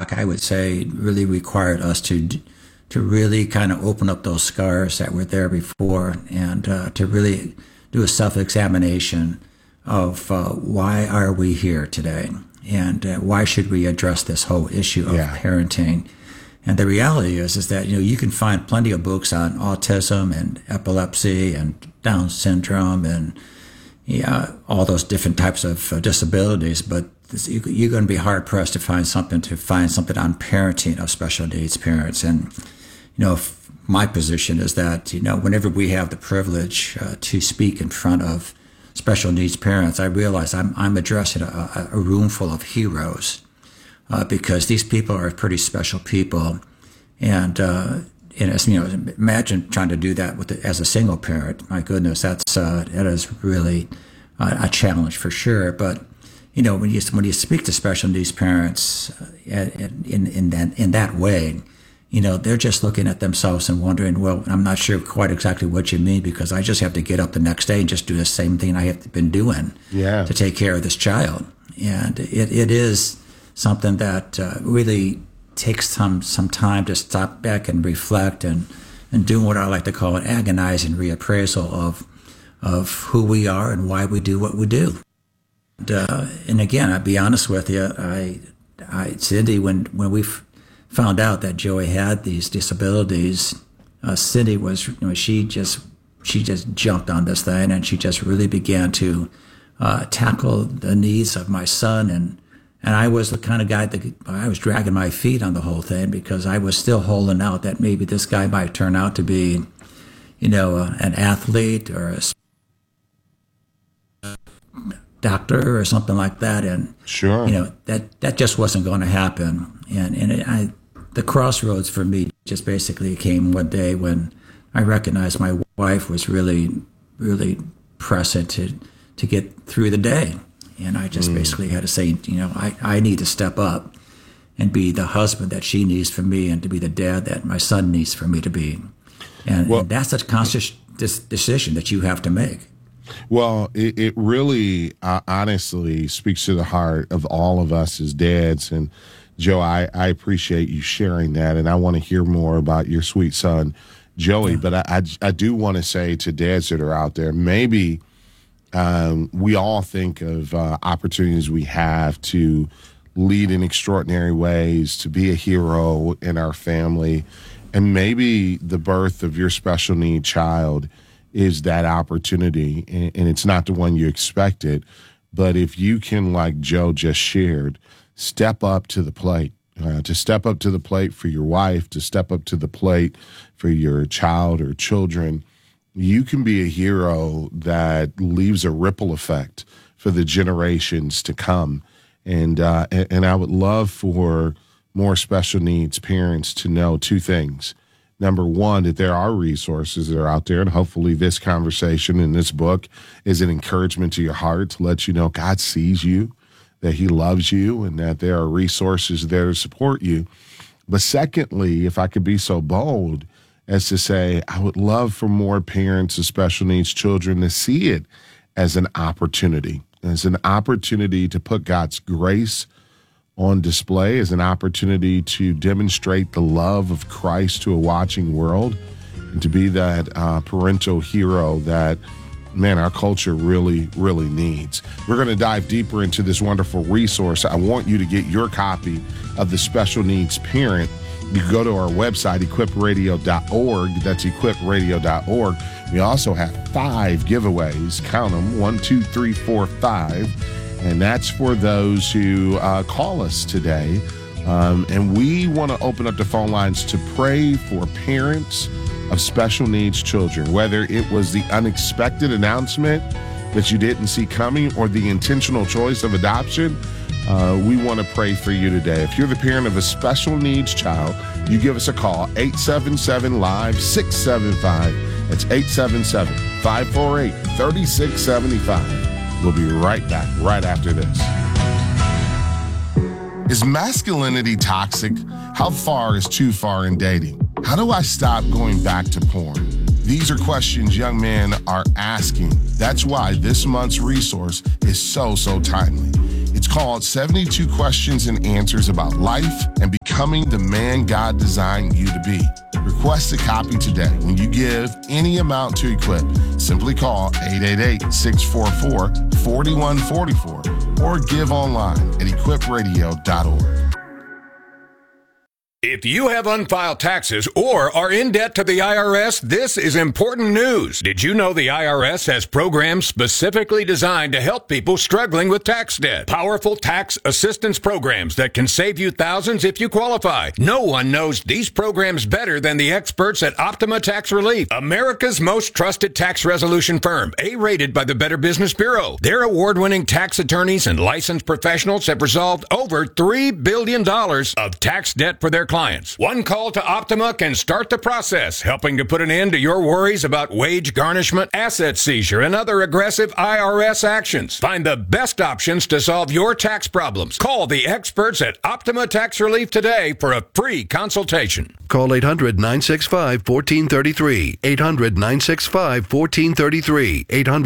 shock, I would say, really required us to really kind of open up those scars that were there before, and to really do a self-examination of why are we here today, and why should we address this whole issue of parenting. And the reality is that, you can find plenty of books on autism and epilepsy and Down syndrome and all those different types of disabilities, but you're going to be hard pressed to find something on parenting of special needs parents. And my position is that whenever we have the privilege to speak in front of special needs parents, I realize I'm addressing a room full of heroes, because these people are pretty special people, and imagine trying to do that as a single parent. My goodness, that is really a challenge for sure. But when you speak to special needs parents in that way, they're just looking at themselves and wondering, well, I'm not sure quite exactly what you mean, because I just have to get up the next day and just do the same thing I have been doing to take care of this child. And it is something that really takes some time to stop back and reflect and do what I like to call an agonizing reappraisal of who we are and why we do what we do. And again, I'll be honest with you, Cindy, when we found out that Joey had these disabilities, Cindy was, she just jumped on this thing, and she just really began to tackle the needs of my son. And I was the kind of guy that I was dragging my feet on the whole thing, because I was still holding out that maybe this guy might turn out to be, an athlete or a doctor or something like that. And that just wasn't going to happen. And the crossroads for me just basically came one day when I recognized my wife was really, really pressing to get through the day. And I just basically had to say, I need to step up and be the husband that she needs from me, and to be the dad that my son needs for me to be. And that's a conscious decision that you have to make. Well, it really honestly speaks to the heart of all of us as dads. And Joe, I appreciate you sharing that, and I want to hear more about your sweet son, Joey. But I do want to say to dads that are out there, maybe we all think of opportunities we have to lead in extraordinary ways, to be a hero in our family, and maybe the birth of your special need child is that opportunity, and it's not the one you expected. But if you can, like Joe just shared, step up to the plate, to step up to the plate for your wife, to step up to the plate for your child or children, you can be a hero that leaves a ripple effect for the generations to come. And I would love for more special needs parents to know two things. Number one, that there are resources that are out there, and hopefully this conversation in this book is an encouragement to your heart to let you know God sees you, that he loves you, and that there are resources there to support you. But secondly, if I could be so bold as to say, I would love for more parents of special needs children to see it as an opportunity to put God's grace on display, as an opportunity to demonstrate the love of Christ to a watching world, and to be that parental hero that, man, our culture really, really needs. We're going to dive deeper into this wonderful resource. I want you to get your copy of The Special Needs Parent. You can go to our website, equipradio.org. That's equipradio.org. We also have 5 giveaways. Count them, 1, 2, 3, 4, 5. And that's for those who call us today. And we want to open up the phone lines to pray for parents of special needs children, whether it was the unexpected announcement that you didn't see coming or the intentional choice of adoption. We want to pray for you today. If you're the parent of a special needs child, you give us a call, 877-LIVE-675. That's 877-548-3675. We'll be right back right after this. Is masculinity toxic? How far is too far in dating? How do I stop going back to porn? These are questions young men are asking. That's why this month's resource is so timely. It's called 72 Questions and Answers About Life and becoming the man God designed you to be. Request a copy today when you give any amount to Equip. Simply call 888-644-4144 or give online at equipradio.org. If you have unfiled taxes or are in debt to the IRS, this is important news. Did you know the IRS has programs specifically designed to help people struggling with tax debt? Powerful tax assistance programs that can save you thousands if you qualify. No one knows these programs better than the experts at Optima Tax Relief, America's most trusted tax resolution firm, A-rated by the Better Business Bureau. Their award-winning tax attorneys and licensed professionals have resolved over $3 billion of tax debt for their clients. One call to Optima can start the process, helping to put an end to your worries about wage garnishment, asset seizure, and other aggressive IRS actions. Find the best options to solve your tax problems. Call the experts at Optima Tax Relief today for a free consultation. Call 800-965-1433. 800-965-1433.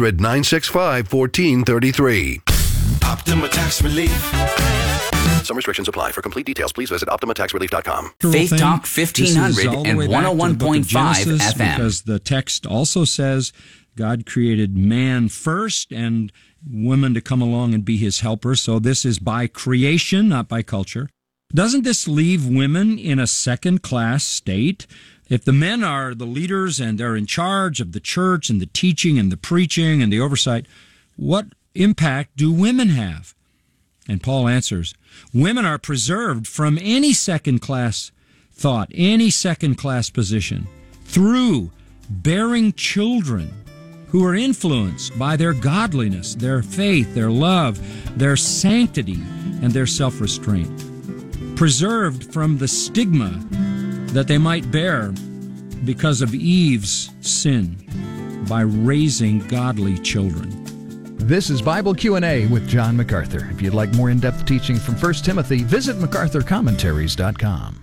800-965-1433. Optima Tax Relief. Some restrictions apply. For complete details, please visit OptimaTaxRelief.com. Faith Talk 1500 and 101.5 FM. Because the text also says God created man first and woman to come along and be his helper. So this is by creation, not by culture. Doesn't this leave women in a second-class state? If the men are the leaders and they're in charge of the church and the teaching and the preaching and the oversight, what impact do women have? And Paul answers, women are preserved from any second-class thought, any second-class position, through bearing children who are influenced by their godliness, their faith, their love, their sanctity, and their self-restraint. Preserved from the stigma that they might bear because of Eve's sin by raising godly children. This is Bible Q&A with John MacArthur. If you'd like more in-depth teaching from 1 Timothy, visit MacArthurCommentaries.com.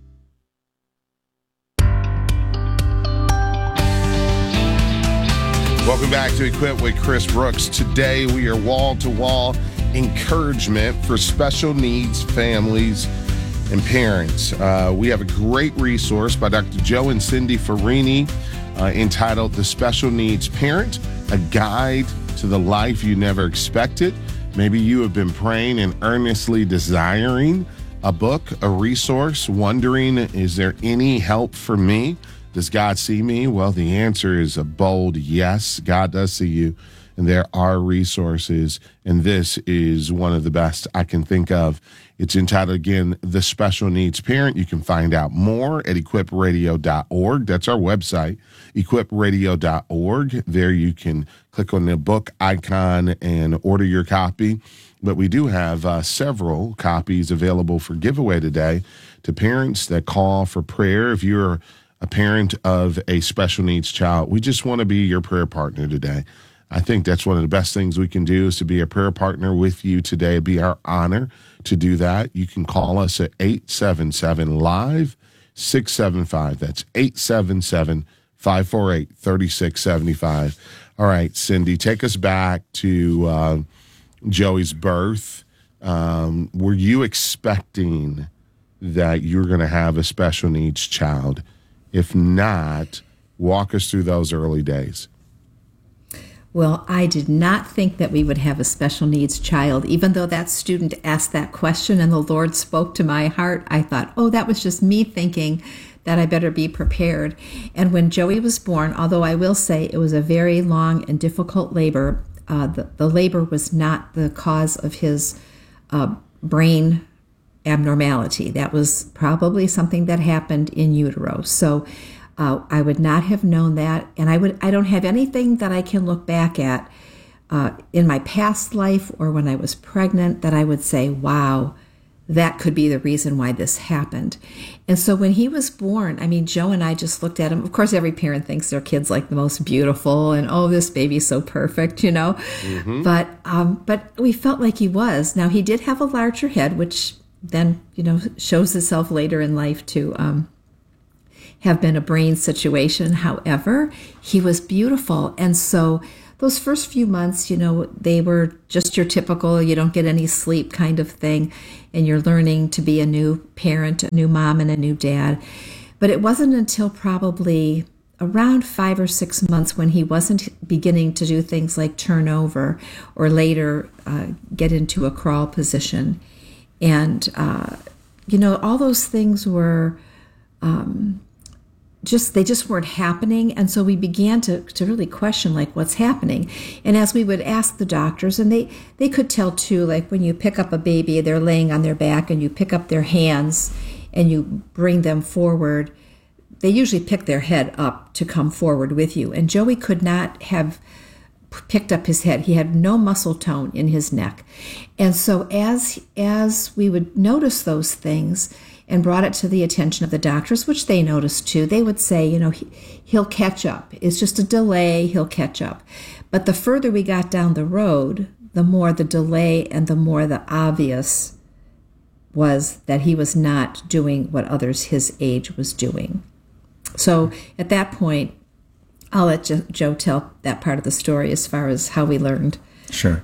Welcome back to Equip with Chris Brooks. Today we are wall-to-wall encouragement for special needs families and parents. We have a great resource by Dr. Joe and Cindy Farini entitled The Special Needs Parent, a Guide to the Life You Never Expected. Maybe you have been praying and earnestly desiring a book, a resource, wondering, is there any help for me? Does God see me? Well, the answer is a bold yes. God does see you, and there are resources, and this is one of the best I can think of. It's entitled, again, The Special Needs Parent. You can find out more at equipradio.org. That's our website, equipradio.org. There you can click on the book icon and order your copy. But we do have several copies available for giveaway today to parents that call for prayer. If you're a parent of a special needs child, we just want to be your prayer partner today. I think that's one of the best things we can do is to be a prayer partner with you today. It'd be our honor to do that. You can call us at 877-LIVE-675. That's 877-548-3675. All right, Cindy, take us back to Joey's birth. Were you expecting that you're going to have a special needs child? If not, walk us through those early days. Well, I did not think that we would have a special needs child. Even though that student asked that question and the Lord spoke to my heart, I thought, oh, that was just me thinking that I better be prepared. And when Joey was born, although I will say it was a very long and difficult labor, the labor was not the cause of his brain abnormality. That was probably something that happened in utero. So I would not have known that, and I don't have anything that I can look back at in my past life or when I was pregnant that I would say, wow, that could be the reason why this happened. And so when he was born, I mean, Joe and I just looked at him. Of course, every parent thinks their kid's like the most beautiful and, oh, this baby's so perfect, you know. Mm-hmm. But we felt like he was. Now, he did have a larger head, which then, you know, shows itself later in life to have been a brain situation. However, he was beautiful. And so those first few months, they were just your typical, you don't get any sleep kind of thing, and you're learning to be a new parent, a new mom, and a new dad. But it wasn't until probably around 5 or 6 months when he wasn't beginning to do things like turn over or later get into a crawl position. And, all those things were they just weren't happening. And so we began to really question, like, what's happening? And as we would ask the doctors, and they could tell too, like when you pick up a baby, they're laying on their back and you pick up their hands and you bring them forward, they usually pick their head up to come forward with you. And Joey could not have picked up his head. He had no muscle tone in his neck. And so as we would notice those things and brought it to the attention of the doctors, which they noticed too, they would say, he'll catch up. It's just a delay. He'll catch up. But the further we got down the road, the more the delay and the more the obvious was that he was not doing what others his age was doing. So at that point, I'll let Joe tell that part of the story as far as how we learned. Sure.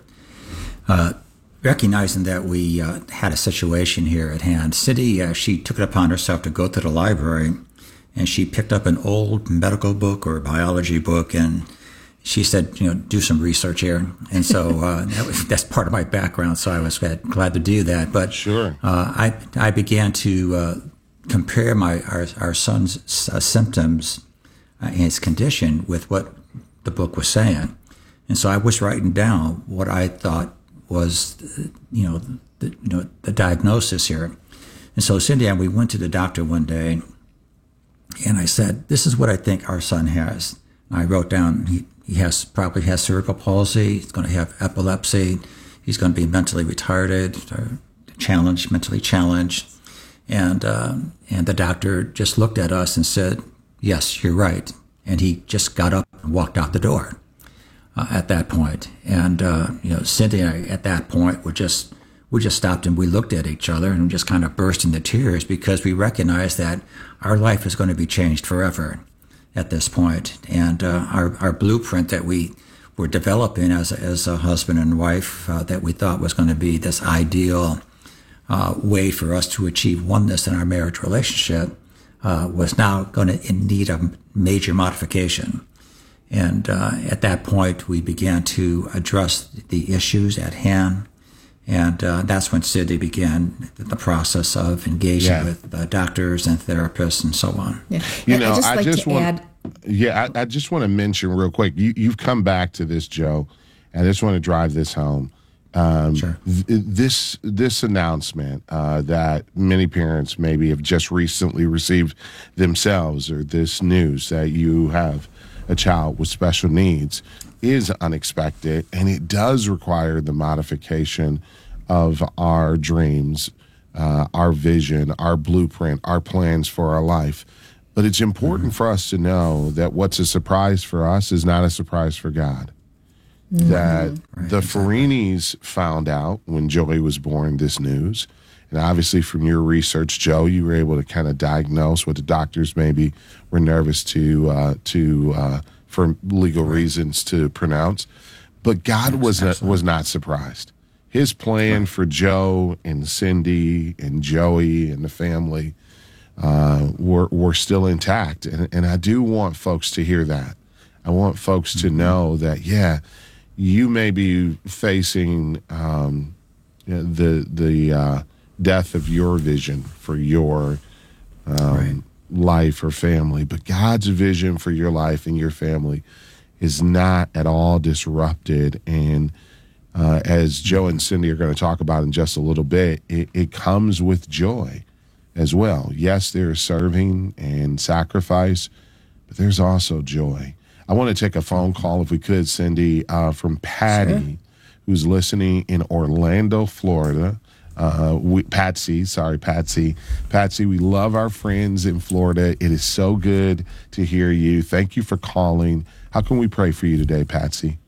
Recognizing that we had a situation here at hand, Cindy, she took it upon herself to go to the library, and she picked up an old medical book or biology book, and she said, do some research here. And so that's part of my background, so I was glad to do that. But sure, I began to compare our son's symptoms and his condition with what the book was saying. And so I was writing down what I thought was, the diagnosis here. And so Cindy and we went to the doctor one day, and I said, this is what I think our son has. And I wrote down, he probably has cerebral palsy, he's going to have epilepsy, he's going to be mentally retarded, or mentally challenged. And the doctor just looked at us and said, yes, you're right. And he just got up and walked out the door at that point. And, Cindy and I, at that point, we just stopped and we looked at each other and just kind of burst into tears because we recognized that our life is going to be changed forever at this point. And our blueprint that we were developing as a husband and wife that we thought was going to be this ideal way for us to achieve oneness in our marriage relationship was now going to in need of major modification. And at that point, we began to address the issues at hand. And that's when Cindy began the process of engaging with doctors and therapists and so on. Yeah. I just want to mention real quick, you've come back to this, Joe, and I just want to drive this home. Sure. This announcement that many parents maybe have just recently received themselves, or this news that you have a child with special needs, is unexpected, and it does require the modification of our dreams, our vision, our blueprint, our plans for our life. But it's important for us to know that what's a surprise for us is not a surprise for God. That the Farinis found out when Joey was born this news. And obviously from your research, Joe, you were able to kind of diagnose what the doctors maybe were nervous to for legal reasons to pronounce. But God was not surprised. His plan for Joe and Cindy and Joey and the family were still intact. And I do want folks to hear that. I want folks to know that, you may be facing the death of your vision for your life or family, but God's vision for your life and your family is not at all disrupted. And as Joe and Cindy are going to talk about in just a little bit, it comes with joy as well. Yes, there's serving and sacrifice, but there's also joy. I want to take a phone call, if we could, Cindy, from Patty, who's listening in Orlando, Florida. Patsy. Patsy, we love our friends in Florida. It is so good to hear you. Thank you for calling. How can we pray for you today, Patsy?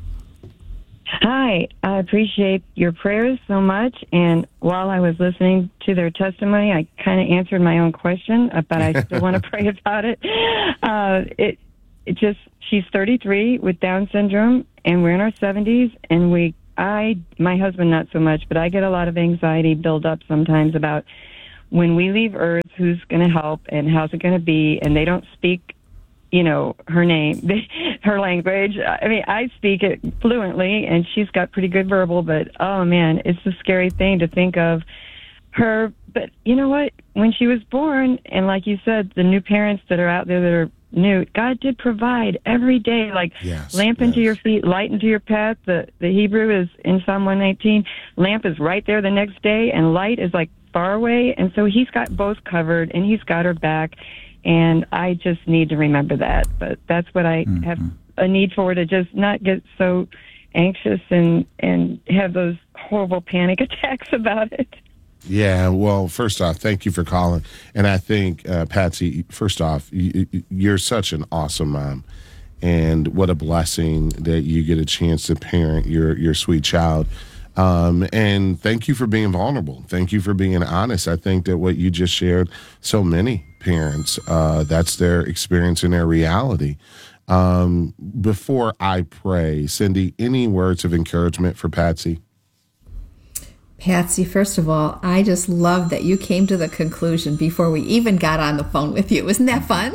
Hi, I appreciate your prayers so much. And while I was listening to their testimony, I kind of answered my own question, but I still want to pray about it. she's 33 with Down syndrome, and we're in our 70s, and my husband not so much, but I get a lot of anxiety build up sometimes about when we leave Earth, who's going to help and how's it going to be, and they don't speak, her name, her language. I mean, I speak it fluently, and she's got pretty good verbal, but oh man, it's a scary thing to think of her. But you know what? When she was born, and like you said, the new parents that are out there that are new, God did provide every day, like lamp into your feet, light into your path. The Hebrew is in Psalm 119. Lamp is right there the next day, and light is like far away. And so he's got both covered, and he's got her back. And I just need to remember that. But that's what I have a need for, to just not get so anxious and have those horrible panic attacks about it. Yeah, well, first off, thank you for calling. And I think, Patsy, first off, you're such an awesome mom. And what a blessing that you get a chance to parent your sweet child. And thank you for being vulnerable. Thank you for being honest. I think that what you just shared, so many parents, that's their experience and their reality. Before I pray, Cindy, any words of encouragement for Patsy? Patsy, first of all, I just love that you came to the conclusion before we even got on the phone with you. Isn't that fun?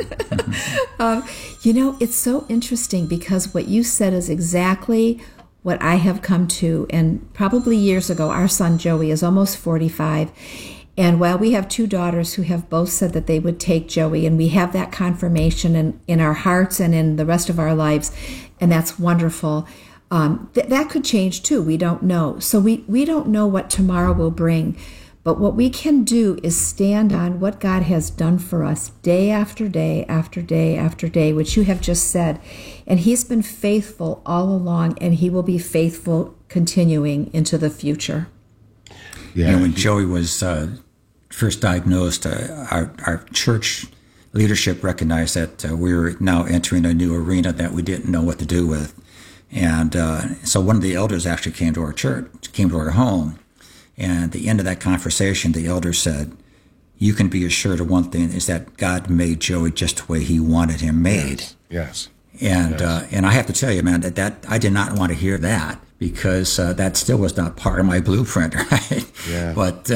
It's so interesting because what you said is exactly what I have come to. And probably years ago, our son Joey is almost 45. And while we have two daughters who have both said that they would take Joey, and we have that confirmation in our hearts and in the rest of our lives, and that's wonderful. That could change too. We don't know. So we don't know what tomorrow will bring. But what we can do is stand on what God has done for us day after day after day after day, which you have just said. And he's been faithful all along, and he will be faithful continuing into the future. Yeah. When Joey was first diagnosed, our church leadership recognized that we were now entering a new arena that we didn't know what to do with. And so one of the elders actually came to our church, came to our home. And at the end of that conversation, the elder said, you can be assured of one thing, is that God made Joey just the way he wanted him made. Yes. And I have to tell you, man, that I did not want to hear that, because that still was not part of my blueprint, right? Yeah. But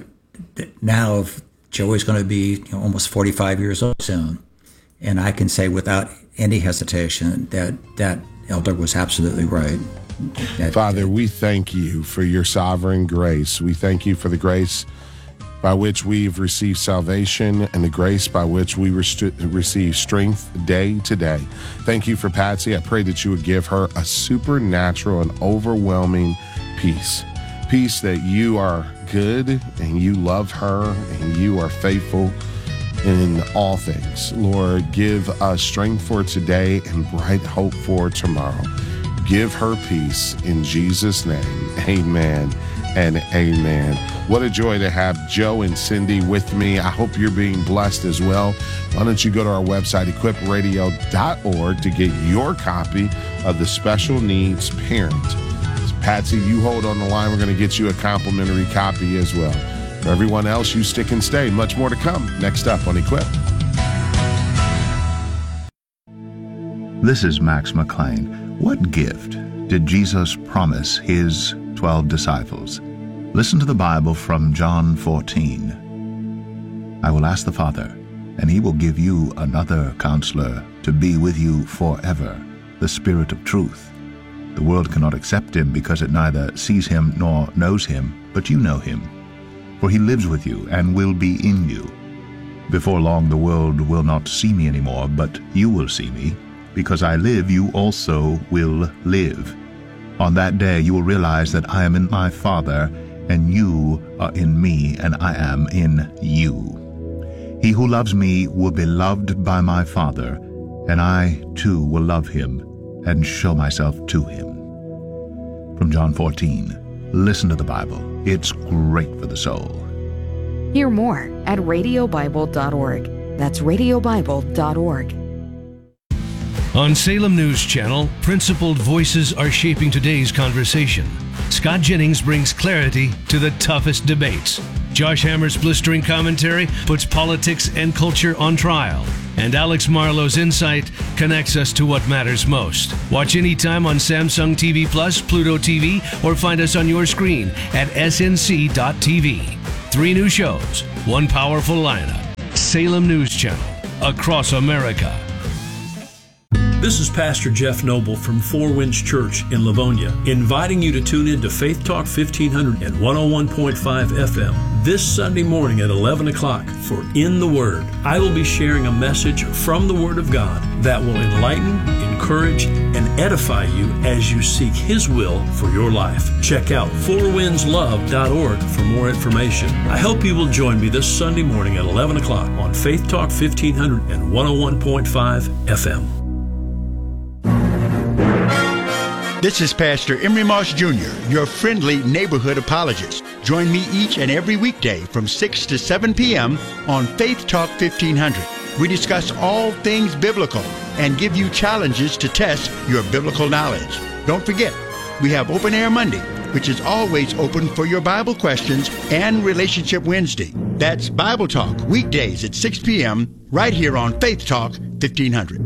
now Joey's going to be almost 45 years old soon. And I can say without any hesitation that elder was absolutely right. Father, we thank you for your sovereign grace. We thank you for the grace by which we've received salvation and the grace by which we receive strength day to day. Thank you for Patsy. I pray that you would give her a supernatural and overwhelming peace. Peace that you are good and you love her and you are faithful in all things. Lord, give us strength for today and bright hope for tomorrow. Give her peace in Jesus' name. Amen and amen. What a joy to have Joe and Cindy with me. I hope you're being blessed as well. Why don't you go to our website, equipradio.org, to get your copy of the Special Needs Parent. Patsy, you hold on the line. We're going to get you a complimentary copy as well. For everyone else, you stick and stay. Much more to come next up on Equip. This is Max McLean. What gift did Jesus promise his 12 disciples? Listen to the Bible from John 14. I will ask the Father, and he will give you another counselor to be with you forever, the Spirit of truth. The world cannot accept him because it neither sees him nor knows him, but you know him, for he lives with you and will be in you. Before long the world will not see me anymore, but you will see me. Because I live, you also will live. On that day you will realize that I am in my Father, and you are in me, and I am in you. He who loves me will be loved by my Father, and I too will love him and show myself to him. From John 14, listen to the Bible. It's great for the soul. Hear more at radiobible.org. That's radiobible.org. On Salem News Channel, principled voices are shaping today's conversation. Scott Jennings brings clarity to the toughest debates. Josh Hammer's blistering commentary puts politics and culture on trial. And Alex Marlowe's insight connects us to what matters most. Watch anytime on Samsung TV Plus, Pluto TV, or find us on your screen at snc.tv. 3 new shows, 1 powerful lineup. Salem News Channel, across America. This is Pastor Jeff Noble from Four Winds Church in Livonia, inviting you to tune in to Faith Talk 1500 and 101.5 FM this Sunday morning at 11 o'clock for In the Word. I will be sharing a message from the Word of God that will enlighten, encourage, and edify you as you seek His will for your life. Check out fourwindslove.org for more information. I hope you will join me this Sunday morning at 11 o'clock on Faith Talk 1500 and 101.5 FM. This is Pastor Emery Moss Jr., your friendly neighborhood apologist. Join me each and every weekday from 6 to 7 p.m. on Faith Talk 1500. We discuss all things biblical and give you challenges to test your biblical knowledge. Don't forget, we have Open Air Monday, which is always open for your Bible questions, and Relationship Wednesday. That's Bible Talk, weekdays at 6 p.m. right here on Faith Talk 1500.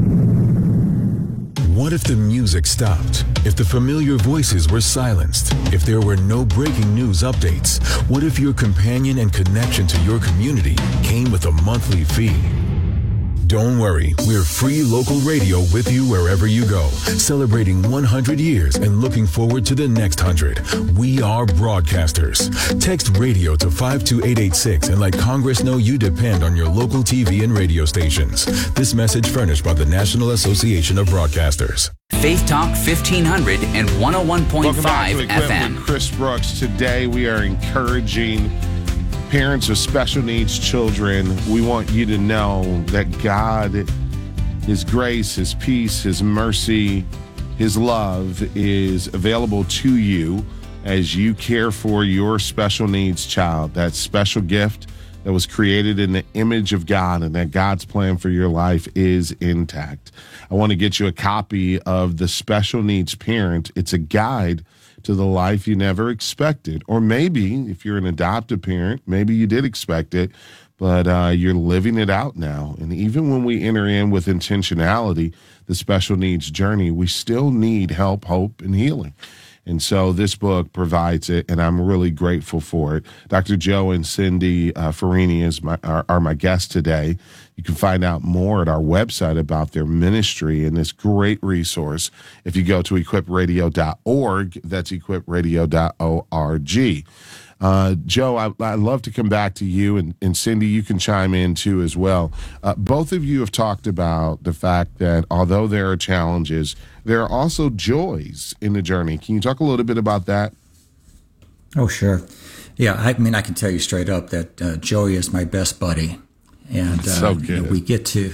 What if the music stopped? If the familiar voices were silenced? If there were no breaking news updates? What if your companion and connection to your community came with a monthly fee? Don't worry, we're free local radio with you wherever you go, celebrating 100 years and looking forward to the next 100. We are broadcasters. Text radio to 52886 and let Congress know you depend on your local TV and radio stations. This message furnished by the National Association of Broadcasters. Faith Talk 1500 and 101.5 Welcome back to Equip FM. with Chris Brooks. Today we are encouraging parents of special needs children. We want you to know that God, His grace, His peace, His mercy, His love is available to you as you care for your special needs child, that special gift that was created in the image of God, and that God's plan for your life is intact. I want to get you a copy of The Special Needs Parent. It's a guide to the life you never expected. Or maybe if you're an adoptive parent, maybe you did expect it, but you're living it out now. And even when we enter in with intentionality, the special needs journey, we still need help, hope, and healing. And so this book provides it, and I'm really grateful for it. Dr. Joe and Cindy Farini are my guests today. You can find out more at our website about their ministry and this great resource if you go to equipradio.org. That's equipradio.org. Joe, I'd love to come back to you, and Cindy, you can chime in too as well. Both of you have talked about the fact that although there are challenges, there are also joys in the journey. Can you talk a little bit about that? Oh, sure. Yeah, I mean, I can tell you straight up that Joey is my best buddy. And so good. You know, we get to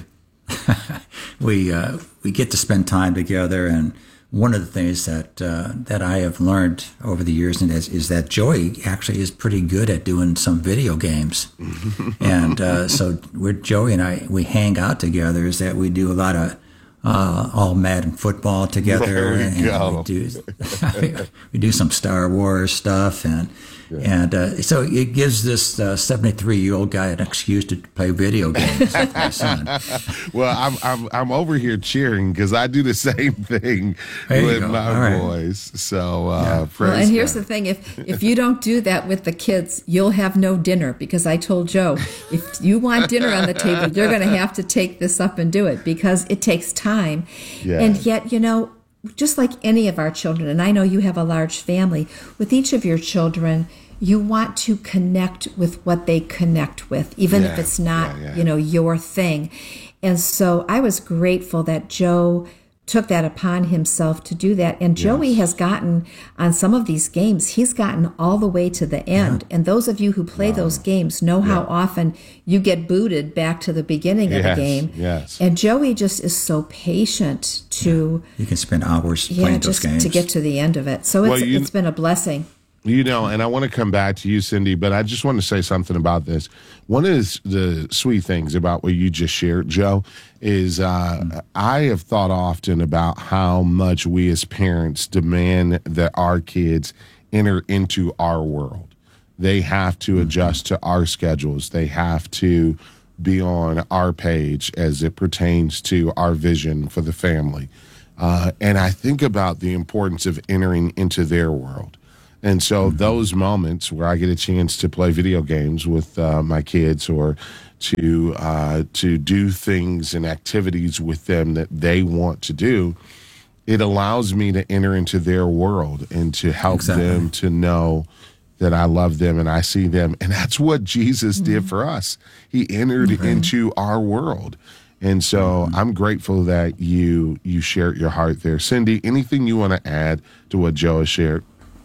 we get to spend time together, and one of the things that I have learned over the years is that Joey actually is pretty good at doing some video games, and so Joey and I, we hang out together. Is that we do a lot of all Madden football together, and we do some Star Wars stuff, and so it gives this 73-year-old guy an excuse to play video games with my son. Well, I'm over here cheering because I do the same thing with my boys. So, praise and here's God. the thing: if you don't do that with the kids, you'll have no dinner. Because I told Joe, if you want dinner on the table, you're going to have to take this up and do it because it takes time. Yeah. And yet, you know, just like any of our children, and I know you have a large family, with each of your children, you want to connect with what they connect with, even if it's not, you know, your thing. And so I was grateful that Joe took that upon himself to do that. And Joey has gotten, on some of these games, he's gotten all the way to the end. And those of you who play those games know how often you get booted back to the beginning of the game. Yes. And Joey just is so patient to... You can spend hours playing those games. to get to the end of it. So it's been a blessing. You know, and I want to come back to you, Cindy, but I just want to say something about this. One of the sweet things about what you just shared, Joe, is I have thought often about how much we as parents demand that our kids enter into our world. They have to adjust to our schedules. They have to be on our page as it pertains to our vision for the family. And I think about the importance of entering into their world. And so those moments where I get a chance to play video games with my kids, or to do things and activities with them that they want to do, it allows me to enter into their world and to help them to know that I love them and I see them. And that's what Jesus did for us. He entered into our world. And so I'm grateful that you shared your heart there. Cindy, anything you want to add to what Joe has shared?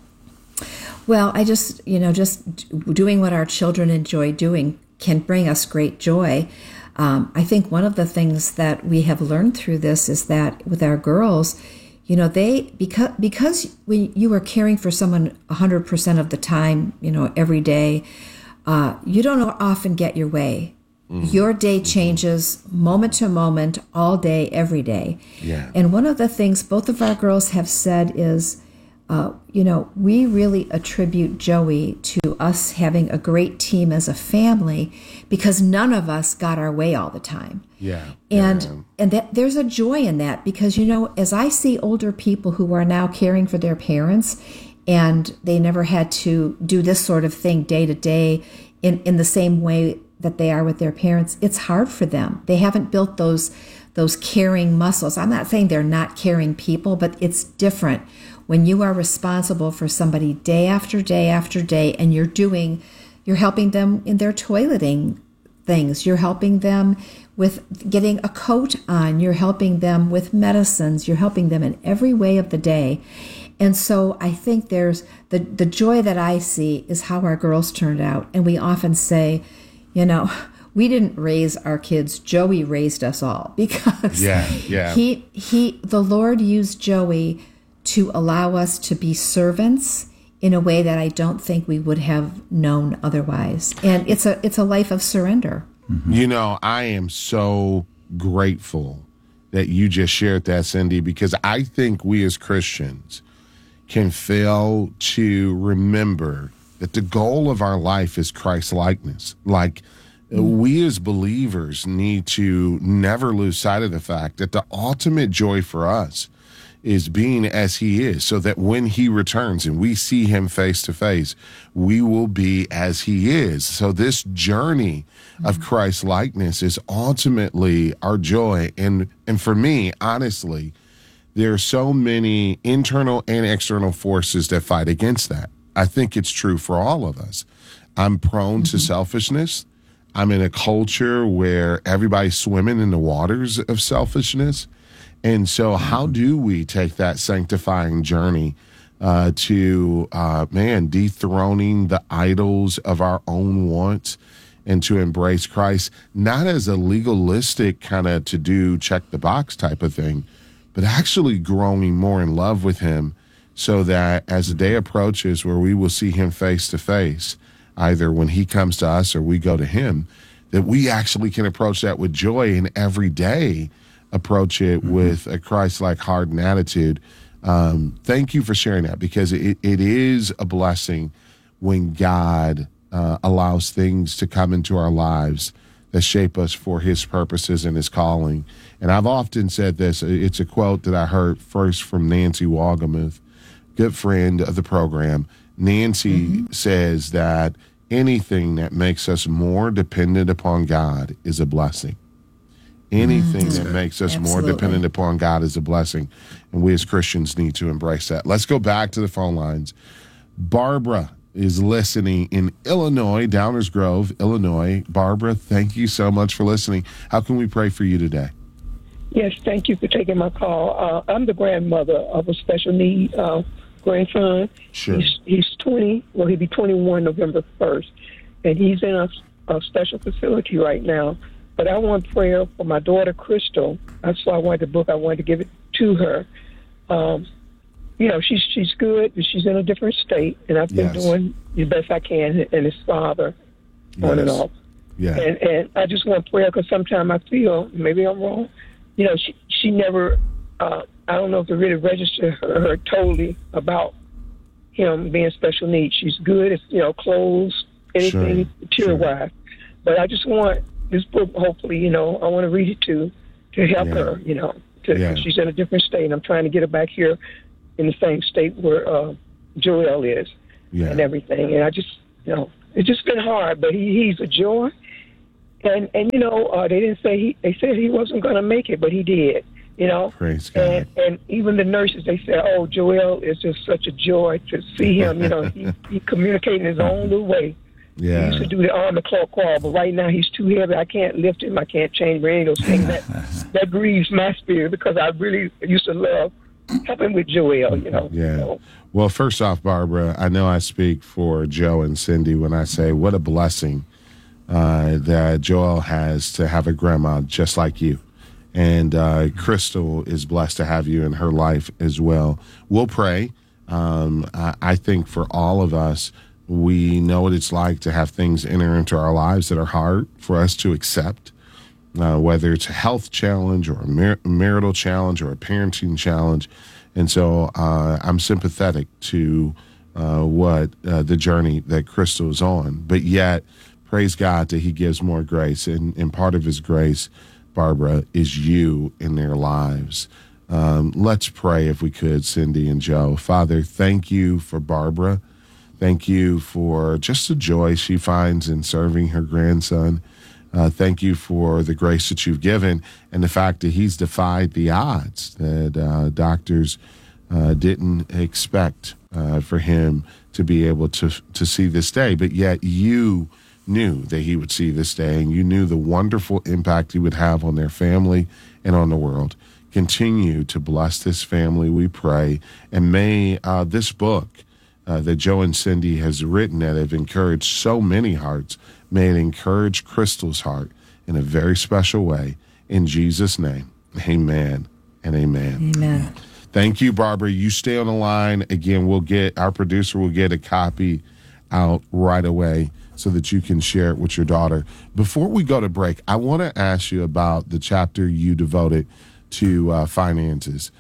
Well, I just doing what our children enjoy doing can bring us great joy. I think one of the things that we have learned through this is that with our girls, because when you are caring for someone 100% of the time, every day, you don't often get your way. Your day changes moment to moment, all day, every day. Yeah. And one of the things both of our girls have said is, we really attribute Joey to us having a great team as a family because none of us got our way all the time. Yeah. And that there's a joy in that because, as I see older people who are now caring for their parents and they never had to do this sort of thing day to day in the same way that they are with their parents, it's hard for them. They haven't built those caring muscles. I'm not saying they're not caring people, but it's different when you are responsible for somebody day after day after day and you're helping them in their toileting things. You're helping them with getting a coat on. You're helping them with medicines. You're helping them in every way of the day. And so I think there's the joy that I see is how our girls turned out. And we often say, we didn't raise our kids. Joey raised us all because the Lord used Joey to allow us to be servants in a way that I don't think we would have known otherwise. And it's a life of surrender. I am so grateful that you just shared that, Cindy, because I think we as Christians can fail to remember that the goal of our life is Christ-likeness. We as believers need to never lose sight of the fact that the ultimate joy for us is being as he is, so that when he returns and we see him face to face, we will be as he is. So this journey of Christ-likeness is ultimately our joy. And for me, honestly, there are so many internal and external forces that fight against that. I think it's true for all of us. I'm prone to selfishness. I'm in a culture where everybody's swimming in the waters of selfishness. And so how do we take that sanctifying journey to dethroning the idols of our own wants and to embrace Christ, not as a legalistic kind of to do check the box type of thing, but actually growing more in love with him so that as the day approaches where we will see him face to face, either when he comes to us or we go to him, that we actually can approach that with joy and every day approach it with a Christ-like heart and attitude. Thank you for sharing that because it is a blessing when God allows things to come into our lives that shape us for his purposes and his calling. And I've often said this, it's a quote that I heard first from Nancy Wogamuth, good friend of the program. Nancy says that anything that makes us more dependent upon God is a blessing. Anything that makes us more dependent upon God is a blessing. And we as Christians need to embrace that. Let's go back to the phone lines. Barbara is listening in Illinois, Downers Grove, Illinois. Barbara, thank you so much for listening. How can we pray for you today? Yes, thank you for taking my call. I'm the grandmother of a special need grandson. Sure. He's 20. Well, he'll be 21 November 1st. And he's in a special facility right now. But I want prayer for my daughter, Crystal. That's why I wanted the book. I wanted to give it to her. She's good, but she's in a different state. And I've been doing the best I can and his father on and off. Yeah. And I just want prayer because sometimes I feel, maybe I'm wrong, she never, I don't know if it really registered her totally about him being special needs. She's good at, clothes, anything material-wise. But I just want this book, hopefully, I want to read it to help her, cause she's in a different state. And I'm trying to get her back here in the same state where Joel is and everything. And I just, it's just been hard, but he's a joy. And they didn't say they said he wasn't going to make it, but he did, Praise God. And even the nurses, they said, oh, Joel is just such a joy to see him. He communicates in his own little way. Yeah. He used to do the arm and claw crawl, but right now he's too heavy. I can't lift him. I can't change any of those things. That grieves my spirit because I really used to love helping with Joel, Yeah. So. Well, first off, Barbara, I know I speak for Joe and Cindy when I say what a blessing that Joel has to have a grandma just like you. And Crystal is blessed to have you in her life as well. We'll pray. I think for all of us, we know what it's like to have things enter into our lives that are hard for us to accept, whether it's a health challenge or a marital challenge or a parenting challenge. And so I'm sympathetic to what the journey that Crystal is on. But yet, praise God that he gives more grace. And part of his grace, Barbara, is you in their lives. Let's pray if we could, Cindy and Joe. Father, thank you for Barbara. Thank you for just the joy she finds in serving her grandson. Thank you for the grace that you've given and the fact that he's defied the odds that doctors didn't expect for him to be able to see this day. But yet you knew that he would see this day, and you knew the wonderful impact he would have on their family and on the world. Continue to bless this family, we pray. And may this book that Joe and Cindy has written that have encouraged so many hearts, may it encourage Crystal's heart in a very special way. In Jesus' name, amen and amen. Amen. Thank you, Barbara. You stay on the line. Again, our producer will get a copy out right away so that you can share it with your daughter. Before we go to break, I want to ask you about the chapter you devoted to finances.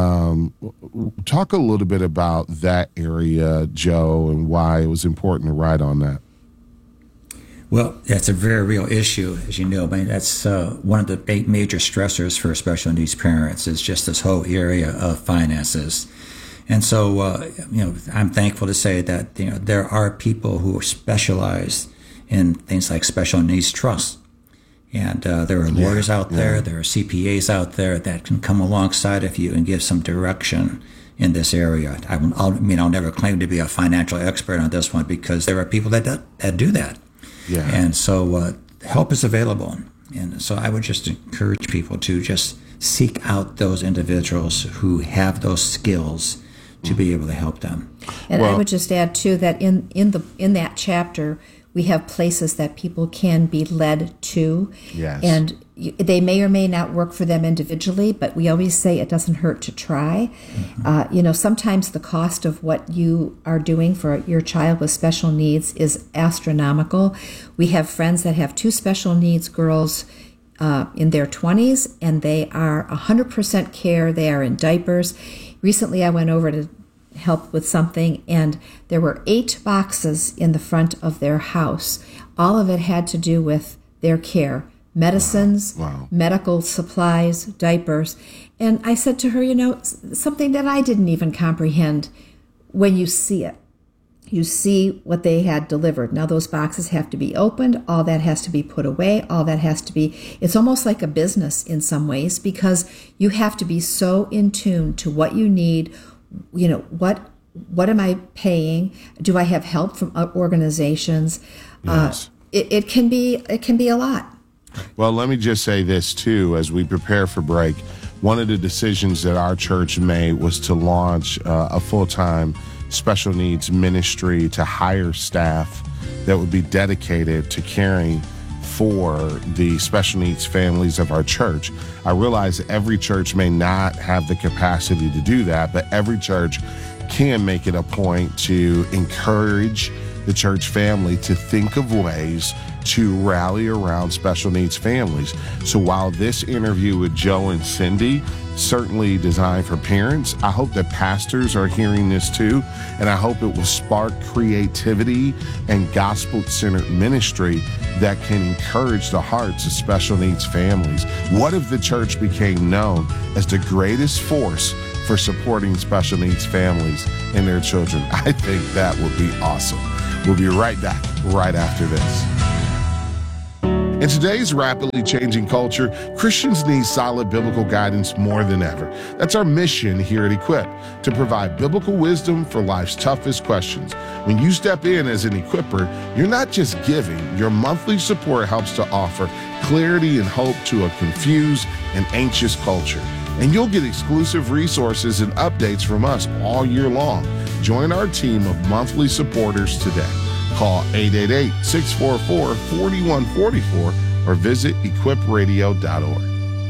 Talk a little bit about that area, Joe, and why it was important to write on that. Well, that's a very real issue, as you know. I mean, that's one of the major stressors for special needs parents is just this whole area of finances. And so, I'm thankful to say that, there are people who are specialized in things like special needs trusts. And there are lawyers out there, there are CPAs out there that can come alongside of you and give some direction in this area. I'll never claim to be a financial expert on this one because there are people that do that. Yeah. And so help is available. And so I would just encourage people to just seek out those individuals who have those skills to be able to help them. And I would just add, too, that in that chapter, we have places that people can be led to. Yes. And they may or may not work for them individually, but we always say it doesn't hurt to try. Mm-hmm. Sometimes the cost of what you are doing for your child with special needs is astronomical. We have friends that have 2 special needs girls in their 20s, and they are 100% care. They are in diapers. Recently, I went over to help with something, and there were 8 boxes in the front of their house. All of it had to do with their care, medicines, medical supplies, diapers. And I said to her, something that I didn't even comprehend. When you see it, you see what they had delivered. Now those boxes have to be opened, all that has to be put away, all that has to be, it's almost like a business in some ways, because you have to be so in tune to what you need. What am I paying? Do I have help from organizations? Yes. It can be a lot. Well, let me just say this too, as we prepare for break. One of the decisions that our church made was to launch a full-time special needs ministry, to hire staff that would be dedicated to caring for the special needs families of our church. I realize every church may not have the capacity to do that, but every church can make it a point to encourage the church family to think of ways to rally around special needs families. So while this interview with Joe and Cindy certainly designed for parents, I hope that pastors are hearing this too, and I hope it will spark creativity and gospel-centered ministry that can encourage the hearts of special needs families. What if the church became known as the greatest force for supporting special needs families and their children? I think that would be awesome. We'll be right back right after this. In today's rapidly changing culture, Christians need solid biblical guidance more than ever. That's our mission here at Equip, to provide biblical wisdom for life's toughest questions. When you step in as an equipper, you're not just giving. Your monthly support helps to offer clarity and hope to a confused and anxious culture. And you'll get exclusive resources and updates from us all year long. Join our team of monthly supporters today. Call 888-644-4144 or visit equipradio.org.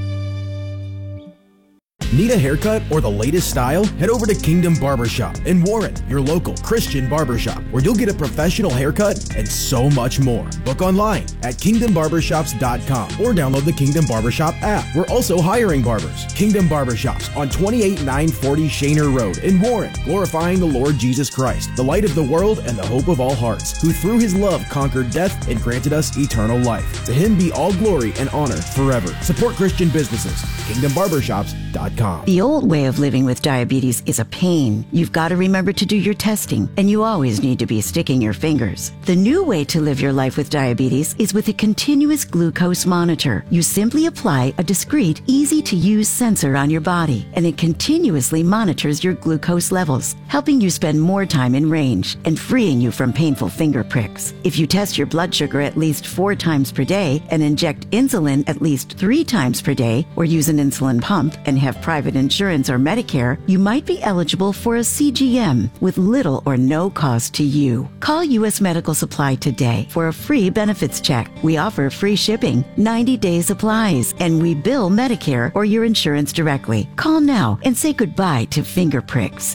Need a haircut or the latest style? Head over to Kingdom Barbershop in Warren, your local Christian barbershop, where you'll get a professional haircut and so much more. Book online at kingdombarbershops.com or download the Kingdom Barbershop app. We're also hiring barbers. Kingdom Barbershops on 28940 Shaner Road in Warren, glorifying the Lord Jesus Christ, the light of the world and the hope of all hearts, who through his love conquered death and granted us eternal life. To him be all glory and honor forever. Support Christian businesses. KingdomBarbershops.com. The old way of living with diabetes is a pain. You've got to remember to do your testing, and you always need to be sticking your fingers. The new way to live your life with diabetes is with a continuous glucose monitor. You simply apply a discreet, easy-to-use sensor on your body, and it continuously monitors your glucose levels, helping you spend more time in range and freeing you from painful finger pricks. If you test your blood sugar at least 4 times per day and inject insulin at least 3 times per day, or use an insulin pump and have private insurance or Medicare, you might be eligible for a CGM with little or no cost to you. Call U.S. Medical Supply today for a free benefits check. We offer free shipping, 90-day supplies, and we bill Medicare or your insurance directly. Call now and say goodbye to finger pricks.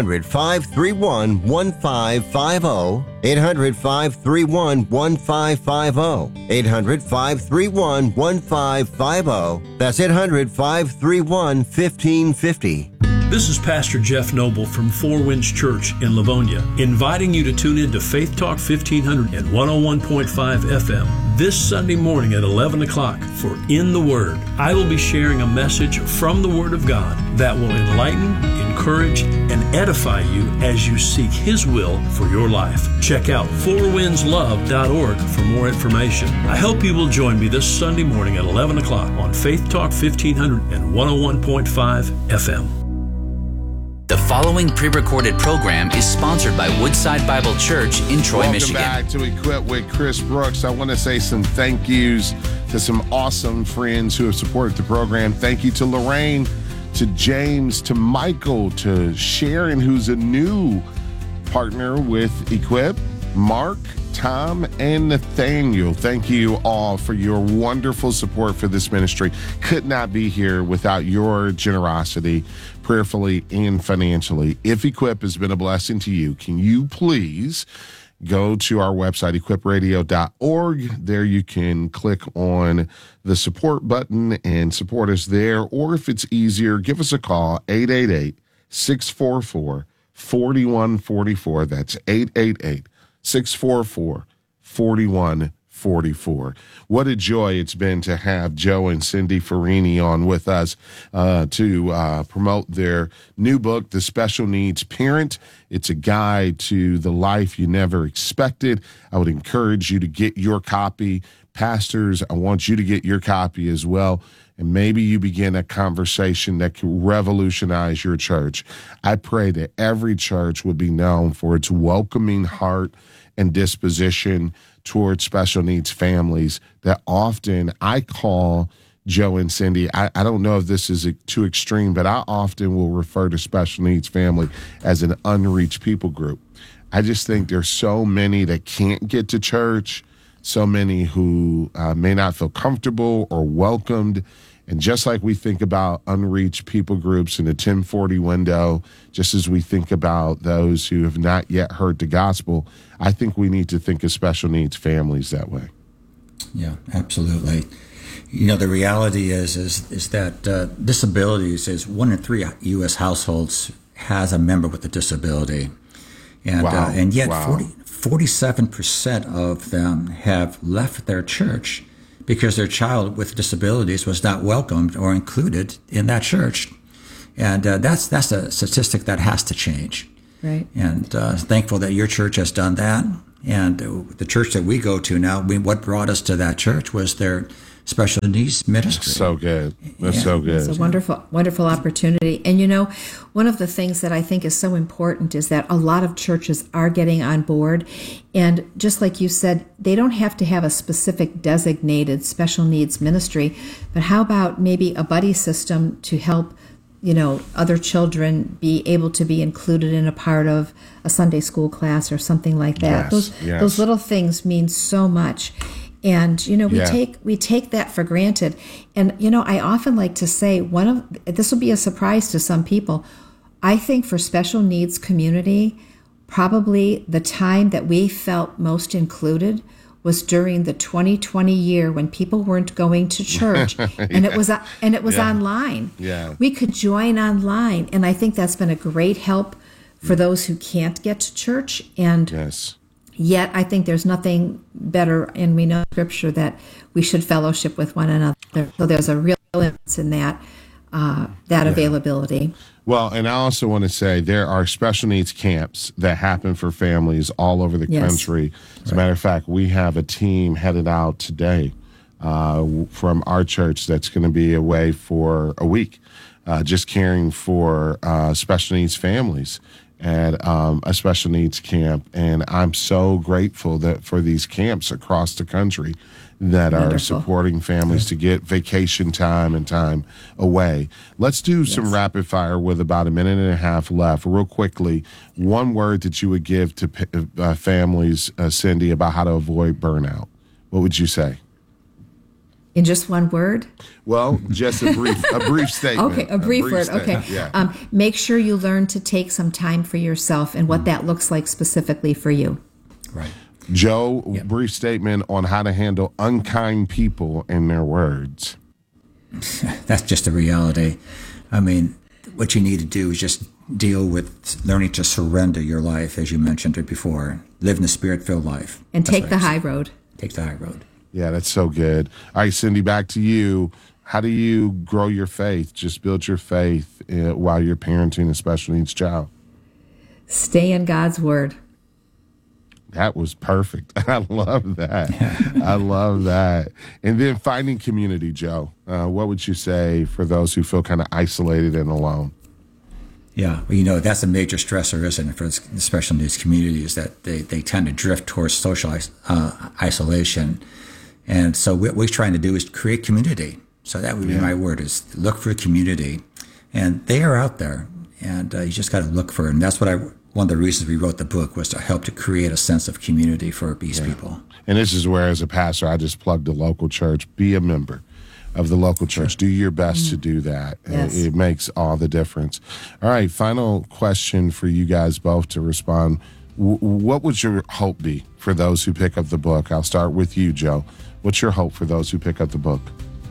800-531-1550. 800-531-1550. 800-531-1550. That's 800-531-1550. This is Pastor Jeff Noble from Four Winds Church in Livonia, inviting you to tune in to Faith Talk 1500 and 101.5 FM this Sunday morning at 11 o'clock for In the Word. I will be sharing a message from the Word of God that will enlighten, encourage, and edify you as you seek His will for your life. Check out fourwindslove.org for more information. I hope you will join me this Sunday morning at 11 o'clock on Faith Talk 1500 and 101.5 FM. The following pre-recorded program is sponsored by Woodside Bible Church in Troy, Michigan. Welcome back to Equip with Chris Brooks. I want to say some thank yous to some awesome friends who have supported the program. Thank you to Lorraine, to James, to Michael, to Sharon, who's a new partner with Equip, Mark, Tom, and Nathaniel. Thank you all for your wonderful support for this ministry. Could not be here without your generosity, prayerfully and financially. If Equip has been a blessing to you, can you please go to our website, equipradio.org. There you can click on the support button and support us there. Or if it's easier, give us a call, 888-644-4144. That's 888-644-4144. What a joy it's been to have Joe and Cindy Farini on with us to promote their new book, The Special Needs Parent. It's a guide to the life you never expected. I would encourage you to get your copy. Pastors, I want you to get your copy as well. And maybe you begin a conversation that can revolutionize your church. I pray that every church would be known for its welcoming heart and disposition towards special needs families that often I call, Joe and Cindy, I don't know if this is too extreme, but I often will refer to special needs family as an unreached people group. I just think there's so many that can't get to church, so many who may not feel comfortable or welcomed. And just like we think about unreached people groups in the 1040 window, just as we think about those who have not yet heard the gospel, I think we need to think of special needs families that way. Yeah, absolutely. You know, the reality is that disabilities is 1 in 3 U.S. households has a member with a disability. And, and yet 47% of them have left their church because their child with disabilities was not welcomed or included in that church. And that's a statistic that has to change. Right. And thankful that your church has done that. And the church that we go to now, what brought us to that church was their special needs ministry. So good. That's so good. It's a wonderful, wonderful opportunity. And you know, one of the things that I think is so important is that a lot of churches are getting on board. And just like you said, they don't have to have a specific designated special needs ministry, but how about maybe a buddy system to help, you know, other children be able to be included in a part of a Sunday school class or something like that. Those little things mean so much. And, you know, we take that for granted. And, you know, I often like to say this will be a surprise to some people. I think for special needs community, probably the time that we felt most included was during the 2020 year when people weren't going to church and it was online. Yeah. We could join online. And I think that's been a great help for those who can't get to church. And yet I think there's nothing better, and we know in Scripture that we should fellowship with one another. So there's a real difference in that availability. Well, and I also want to say there are special needs camps that happen for families all over the country. As a matter of fact, we have a team headed out today from our church that's going to be away for a week, just caring for special needs families at a special needs camp. And I'm so grateful that for these camps across the country that are supporting families to get vacation time and time away. Let's do some rapid fire with about a minute and a half left. Real quickly, one word that you would give to families, Cindy, about how to avoid burnout. What would you say? In just one word? Well, just a brief statement. Okay, a brief word. Okay. Yeah. Make sure you learn to take some time for yourself and what that looks like specifically for you. Right. Joe, brief statement on how to handle unkind people and their words. That's just a reality. I mean, what you need to do is just deal with learning to surrender your life, as you mentioned it before. Live in the Spirit-filled life. And take the high road. Take the high road. Yeah, that's so good. All right, Cindy, back to you. How do you grow your faith, just build your faith while you're parenting a special needs child? Stay in God's Word. That was perfect. I love that. I love that. And then finding community, Joe. What would you say for those who feel kind of isolated and alone? Yeah, well, you know, that's a major stressor, isn't it, for the special needs community, is that they tend to drift towards social isolation. And so what we're trying to do is create community. So that would be my word, is look for community. And they are out there, and you just got to look for it. And that's what one of the reasons we wrote the book was to help to create a sense of community for these people. And this is where, as a pastor, I just plugged the local church. Be a member of the local church. Do your best to do that. Yes. It makes all the difference. All right, final question for you guys both to respond. What would your hope be for those who pick up the book? I'll start with you, Joe. What's your hope for those who pick up the book?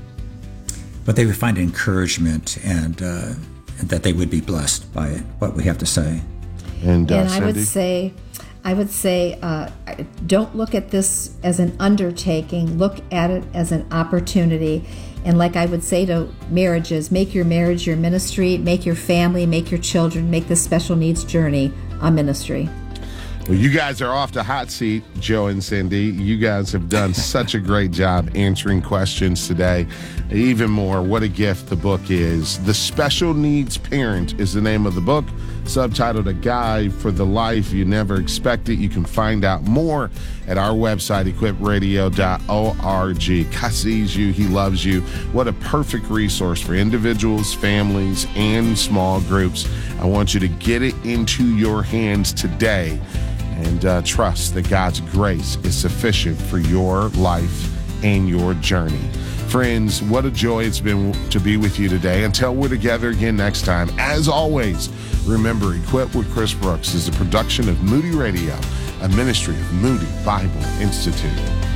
But they would find encouragement and that they would be blessed by what we have to say. And Cindy? I would say, don't look at this as an undertaking. Look at it as an opportunity. And like I would say to marriages, make your marriage your ministry, make your family, make your children, make this special needs journey a ministry. Well, you guys are off the hot seat, Joe and Cindy. You guys have done such a great job answering questions today. Even more, what a gift the book is. The Special Needs Parent is the name of the book, subtitled A Guide for the Life You Never Expected. You can find out more at our website, equipradio.org. God sees you. He loves you. What a perfect resource for individuals, families, and small groups. I want you to get it into your hands today and trust that God's grace is sufficient for your life and your journey. Friends, what a joy it's been to be with you today. Until we're together again next time, as always, remember, Equip with Chris Brooks is a production of Moody Radio, a ministry of Moody Bible Institute.